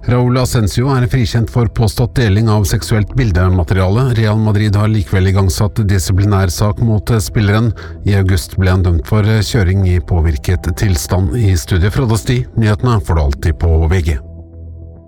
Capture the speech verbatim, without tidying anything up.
Raúl Asensio er frikjent for påstått deling av seksuelt bildemateriale. Real Madrid har likevel igangsatt disiplinær sak mot spilleren. I august ble han dømt for kjøring i påvirket tilstand. I studiet fra Sti. Nyhetene får du alltid på V G.